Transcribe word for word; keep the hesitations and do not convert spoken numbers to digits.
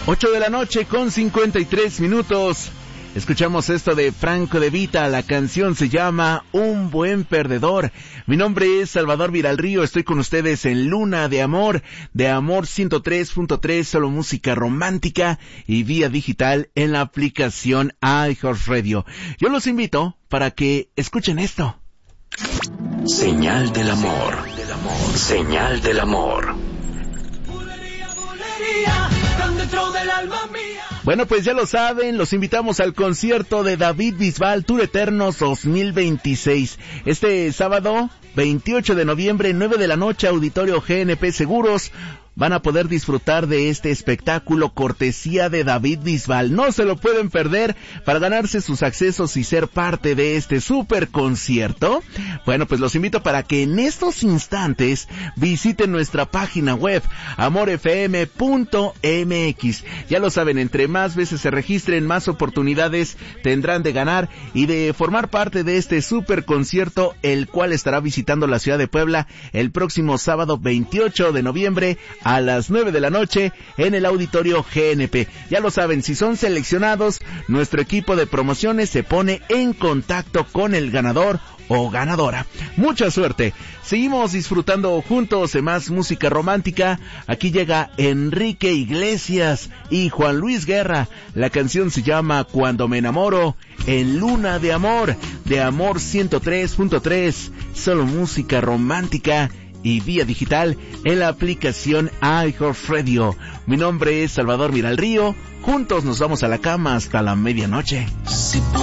ocho de la noche con cincuenta y tres minutos. Escuchamos esto de Franco De Vita, la canción se llama Un Buen Perdedor. Mi nombre es Salvador Viralrío, estoy con ustedes en Luna de Amor, de Amor ciento tres punto tres, solo música romántica y vía digital en la aplicación iHeartRadio. Yo los invito para que escuchen esto. Señal del amor, señal del amor. Bueno, pues ya lo saben, los invitamos al concierto de David Bisbal, Tour Eternos dos mil veintiséis. Este sábado, veintiocho de noviembre, nueve de la noche, Auditorio G N P Seguros. Van a poder disfrutar de este espectáculo cortesía de David Bisbal. No se lo pueden perder para ganarse sus accesos y ser parte de este super concierto. Bueno, pues los invito para que en estos instantes visiten nuestra página web amor f m punto m x. Ya lo saben, entre más veces se registren, más oportunidades tendrán de ganar y de formar parte de este super concierto, el cual estará visitando la ciudad de Puebla el próximo sábado veintiocho de noviembre a las nueve de la noche en el Auditorio G N P. Ya lo saben, si son seleccionados, nuestro equipo de promociones se pone en contacto con el ganador o ganadora. Mucha suerte. Seguimos disfrutando juntos de más música romántica. Aquí llega Enrique Iglesias y Juan Luis Guerra. La canción se llama Cuando me enamoro, en Luna de Amor, de Amor ciento tres punto tres, solo música romántica y vía digital en la aplicación iHeartRadio. Mi nombre es Salvador Viralrío. Juntos nos vamos a la cama hasta la medianoche.